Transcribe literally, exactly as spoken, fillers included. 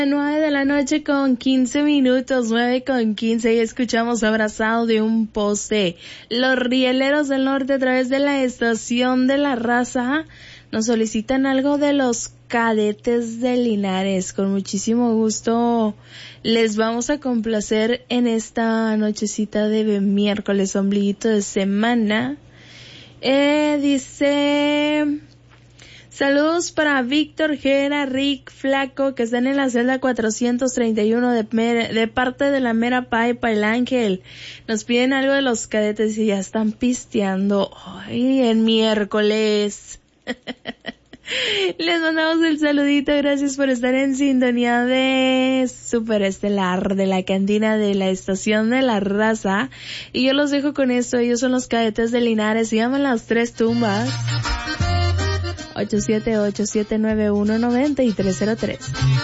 nueve de la noche con quince minutos, nueve con quince, y escuchamos Abrazado de un poste. Los rieleros del norte, a través de la estación de La Raza, nos solicitan algo de los Cadetes de Linares. Con muchísimo gusto les vamos a complacer en esta nochecita de miércoles, ombliguito de semana. Eh, dice... Saludos para Víctor, Gera, Rick, Flaco, que están en la celda cuatrocientos treinta y uno de, de parte de la Mera Paipa, el Ángel. Nos piden algo de los Cadetes y ya están pisteando. Ay, en miércoles. Les mandamos el saludito, gracias por estar en sintonía de Super Estelar, de la cantina de la estación de La Raza. Y yo los dejo con esto, ellos son los Cadetes de Linares, se llaman Las Tres Tumbas. ocho siete ocho, siete nueve uno, nueve tres cero tres.